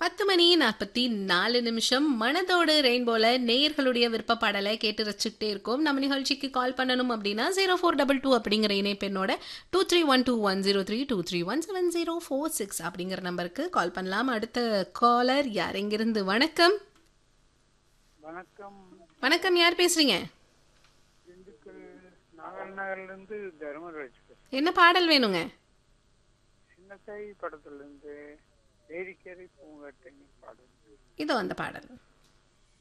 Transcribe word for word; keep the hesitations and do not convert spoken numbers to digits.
பத்து மணி நாற்பத்தி நாலு நிமிஷம் மனதோடு ரெயின்போல நேயர்களுடைய விருப்ப பாடலை கேட்டு ரசிச்சுக்கிட்டே இருக்கோம். நம்ம நிகழ்ச்சிக்கு கால் பண்ணணும் அப்படின்னா ஜீரோ ஃபோர் டபுள் டூ அப்படிங்கிற இணைப்பெண்ணோட two three one two one zero three two three one seven zero four six அப்படிங்கிற நம்பருக்கு கால் பண்ணலாம். அடுத்த காலர் யார் எங்கிருந்து? வணக்கம். வணக்கம். வணக்கம், யார் பேசுறீங்க? திண்டுக்கல் நாகல் நகர்லேருந்து தர்மராஜ் பேசுறேன். என்ன பாடல் வேணுங்க? சின்னத்தாய் படத்துல இருந்து வேடிக்கரை பூங்காட்டை பாடல். இதோ அந்த பாடல்.